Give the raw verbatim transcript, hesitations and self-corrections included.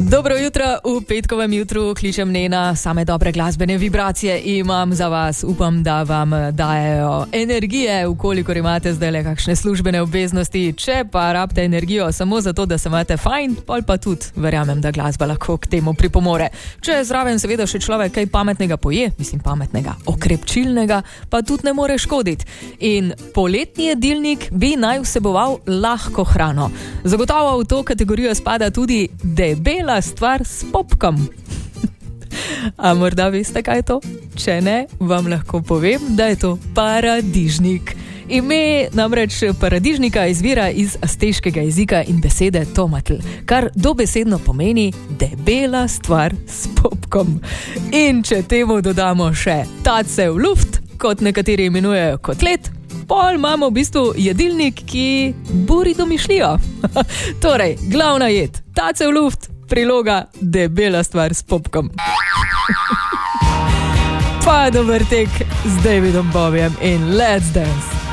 Dobro jutro, v petkovem jutru kličem Nena, same dobre glasbene vibracije imam za vas. Upam, da vam dajejo energije, ukolikor imate zdaj le kakšne službene obveznosti. Če pa rabite energijo samo zato, da se imate fajn, pol pa tudi verjamem, da glasba lahko k temu pripomore. Če zraven seveda še človek kaj pametnega poje, mislim pametnega, okrepčilnega, pa tudi ne more škoditi. In poletni jedilnik bi naj vseboval lahko hrano. Zagotovo v to kategorijo spada tudi debela stvar s popkom. A morda veste, kaj je to? Če ne, vam lahko povem, da je to paradižnik. Ime namreč paradižnika izvira iz azteškega jezika in besede tomatl, kar dobesedno pomeni debela stvar s popkom. In če temu dodamo še tace v luft, kot nekateri imenujejo kotlet, pol imamo v bistvu jedilnik, ki buri domišljijo. Torej, glavna jed, tace v luft, priloga debela stvar s popkom. Pa dober tek z Davidom Bowiem in Let's Dance.